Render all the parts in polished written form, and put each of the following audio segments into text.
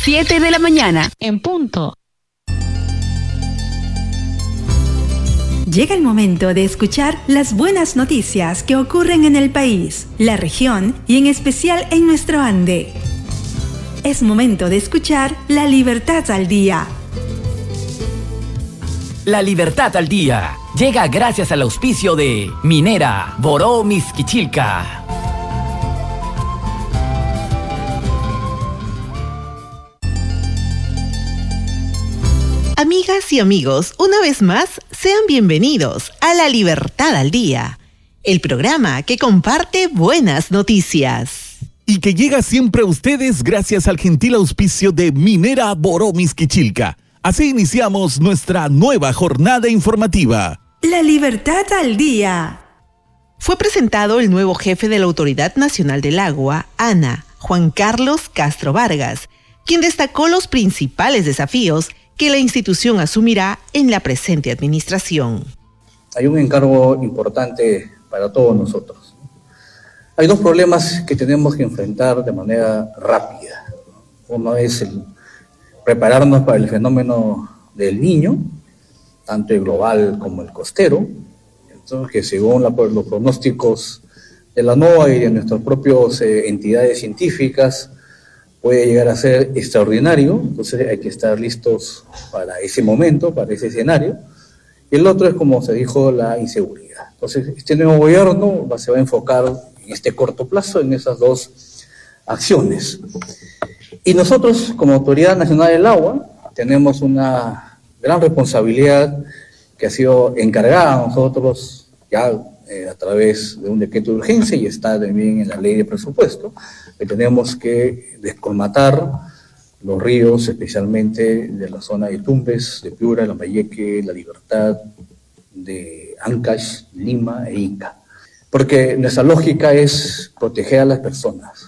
7 de la mañana. En punto. Llega el momento de escuchar las buenas noticias que ocurren en el país, la región y en especial en nuestro Ande. Es momento de escuchar La Libertad al Día. La Libertad al Día llega gracias al auspicio de Minera Boró Mixquichilca. Amigas y amigos, una vez más, sean bienvenidos a La Libertad al Día, el programa que comparte buenas noticias. Y que llega siempre a ustedes gracias al gentil auspicio de Minera Boró Mixquichilca. Así iniciamos nuestra nueva jornada informativa. La Libertad al Día. Fue presentado el nuevo jefe de la Autoridad Nacional del Agua, ANA, Juan Carlos Castro Vargas, quien destacó los principales desafíos que la institución asumirá en la presente administración. Hay un encargo importante para todos nosotros. Hay dos problemas que tenemos que enfrentar de manera rápida. Uno es el prepararnos para el fenómeno del Niño, tanto el global como el costero, entonces que según los pronósticos de la NOAA y de nuestras propias entidades científicas, puede llegar a ser extraordinario, entonces hay que estar listos para ese momento, para ese escenario. Y el otro es, como se dijo, la inseguridad. Entonces, este nuevo gobierno se va a enfocar en este corto plazo en esas dos acciones. Y nosotros, como Autoridad Nacional del Agua, tenemos una gran responsabilidad que ha sido encargada a nosotros ya a través de un decreto de urgencia y está también en la ley de presupuesto, que tenemos que descolmatar los ríos, especialmente de la zona de Tumbes, de Piura, Lambayeque, La Libertad, de Ancash, Lima e Ica. Porque nuestra lógica es proteger a las personas.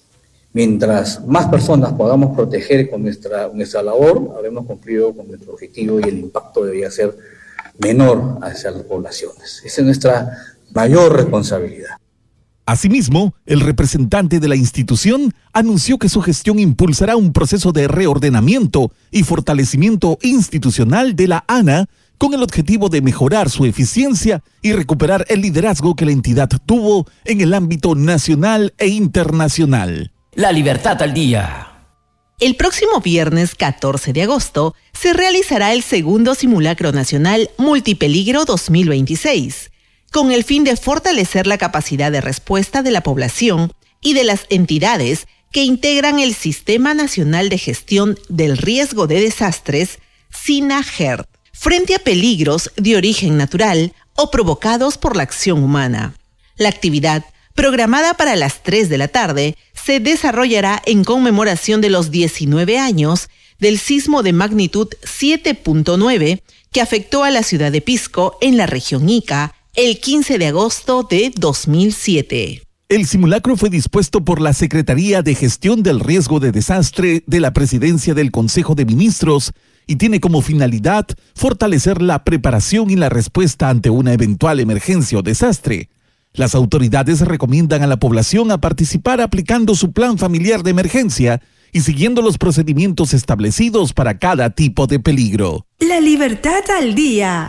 Mientras más personas podamos proteger con nuestra labor, habremos cumplido con nuestro objetivo y el impacto debería ser menor hacia las poblaciones. Esa es nuestra mayor responsabilidad. Asimismo, el representante de la institución anunció que su gestión impulsará un proceso de reordenamiento y fortalecimiento institucional de la ANA con el objetivo de mejorar su eficiencia y recuperar el liderazgo que la entidad tuvo en el ámbito nacional e internacional. La Libertad al Día. El próximo viernes 14 de agosto se realizará el segundo simulacro nacional Multipeligro 2026, con el fin de fortalecer la capacidad de respuesta de la población y de las entidades que integran el Sistema Nacional de Gestión del Riesgo de Desastres, SINAGERD, frente a peligros de origen natural o provocados por la acción humana. La actividad, programada para las 3 de la tarde, se desarrollará en conmemoración de los 19 años del sismo de magnitud 7.9 que afectó a la ciudad de Pisco en la región Ica el 15 de agosto de 2007. El simulacro fue dispuesto por la Secretaría de Gestión del Riesgo de Desastre de la Presidencia del Consejo de Ministros y tiene como finalidad fortalecer la preparación y la respuesta ante una eventual emergencia o desastre. Las autoridades recomiendan a la población a participar aplicando su plan familiar de emergencia y siguiendo los procedimientos establecidos para cada tipo de peligro. La Libertad al Día.